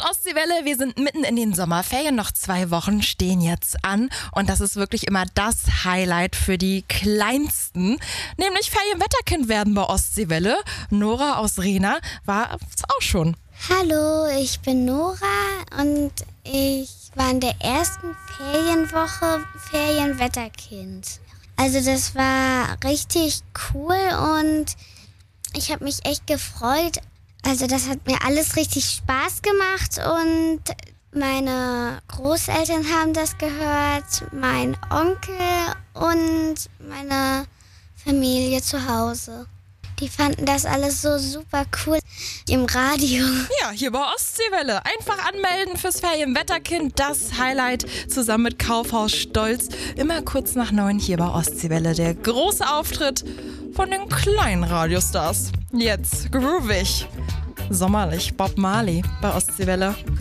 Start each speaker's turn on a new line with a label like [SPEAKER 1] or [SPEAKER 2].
[SPEAKER 1] Ostseewelle, wir sind mitten in den Sommerferien, noch 2 Wochen stehen jetzt an und das ist wirklich immer das Highlight für die Kleinsten, nämlich Ferienwetterkind werden bei Ostseewelle. Nora aus Rehna war es auch schon.
[SPEAKER 2] Hallo, ich bin Nora und ich war in der ersten Ferienwoche Ferienwetterkind. Also das war richtig cool und ich habe mich echt gefreut. Also das hat mir alles richtig Spaß gemacht und meine Großeltern haben das gehört, mein Onkel und meine Familie zu Hause. Die fanden das alles so super cool im Radio.
[SPEAKER 1] Ja, hier bei Ostseewelle. Einfach anmelden fürs Ferienwetterkind. Das Highlight zusammen mit Kaufhaus Stolz. Immer kurz nach 9 hier bei Ostseewelle. Der große Auftritt von den kleinen Radiostars. Jetzt groovig. Sommerlich Bob Marley bei Ostseewelle.